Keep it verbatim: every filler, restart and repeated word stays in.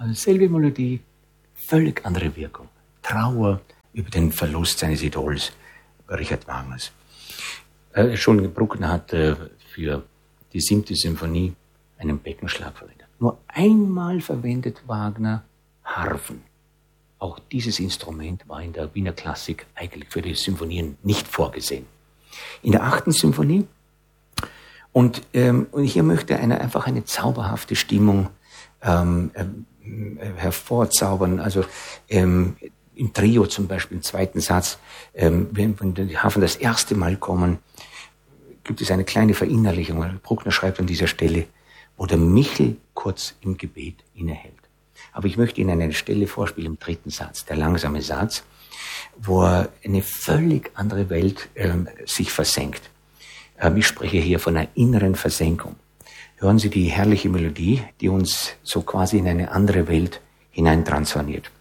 Also selbe Melodie, völlig andere Wirkung. Trauer über den Verlust seines Idols, Richard Wagners. Äh, schon Bruckner hat äh, für die siebte Symphonie einen Beckenschlag verwendet. Nur einmal verwendet Wagner Harfen. Auch dieses Instrument war in der Wiener Klassik eigentlich für die Symphonien nicht vorgesehen. In der achten Symphonie, und, ähm, und hier möchte einer einfach eine zauberhafte Stimmung ähm, äh, hervorzaubern. Also ähm, im Trio zum Beispiel, im zweiten Satz, ähm, wenn, wenn die Harfen das erste Mal kommen, gibt es eine kleine Verinnerlichung. Bruckner schreibt an dieser Stelle, wo der Michel kurz im Gebet innehält. Aber ich möchte Ihnen eine Stelle vorspielen im dritten Satz, der langsame Satz, wo er eine völlig andere Welt ähm, sich versenkt. Ähm, ich spreche hier von einer inneren Versenkung. Hören Sie die herrliche Melodie, die uns so quasi in eine andere Welt hineintransformiert.